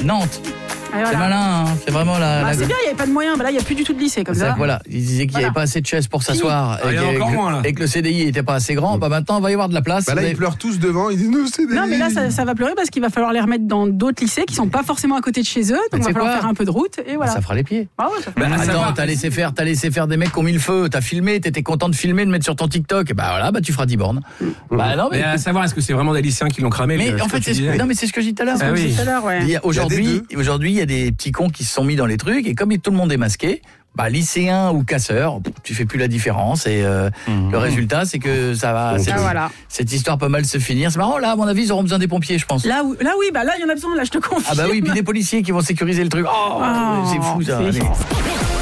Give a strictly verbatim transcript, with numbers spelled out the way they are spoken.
Nantes. Ah, voilà. C'est malin, hein. C'est vraiment la... Bah, la... c'est bien, il n'y avait pas de moyens. Bah, là, il n'y a plus du tout de lycée comme ça. ça voilà, il disait qu'il n'y Voilà. avait pas assez de chaises pour s'asseoir Ah, et, il y en a que, encore moins, là. et que le C D I n'était pas assez grand. Bah maintenant, il va y avoir de la place. Bah là, Vous ils avez- pleurent tous devant. Ils disent nous, c'est des. Non, mais là, ça, ça va pleurer parce qu'il va falloir les remettre dans d'autres lycées qui sont pas forcément à côté de chez eux. Mais Donc, il tu sais va falloir quoi faire un peu de route. Et voilà. Ça fera les pieds. Ah ouais, ça fait Bah, mal. à Attends, savoir- t'as laissé faire, t'as laissé faire des mecs qui ont mis le feu, t'as filmé, t'étais content de filmer, de mettre sur ton TikTok, et bah voilà, bah tu feras dix bornes. Bah non, mais, Mais à savoir, est-ce que c'est vraiment des lycéens qui l'ont cramé mais le- en ce que fait, tu c'est ce que, disais non mais c'est ce que je dis tout à l'heure. Ah oui. Tout à l'heure, ouais. Il y a- Aujourd'hui, des aujourd'hui, il y a des petits cons qui se sont mis dans les trucs, et comme tout le monde est masqué, bah lycéen ou casseur, tu fais plus la différence, et euh, le résultat, c'est que ça va. Cette, Ah, voilà. cette histoire peut mal se finir. C'est marrant, là, à mon avis, ils auront besoin des pompiers, je pense. Là, où- là, oui, bah là, il y en a besoin. Là, je te confirme. Ah bah oui, puis des policiers qui vont sécuriser le truc. Oh, Oh, c'est fou ça. c'est Allez. fou.